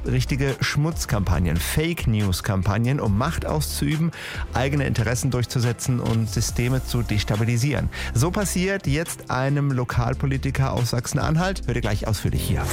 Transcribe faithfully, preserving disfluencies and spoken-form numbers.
richtige Schmutzkampagnen, Fake-News-Kampagnen, um Macht auszuüben, eigene Interessen durchzusetzen und Systeme zu destabilisieren. So passiert jetzt einem Lokalpolitiker aus Sachsen-Anhalt. Hört ihr gleich ausführlich hier.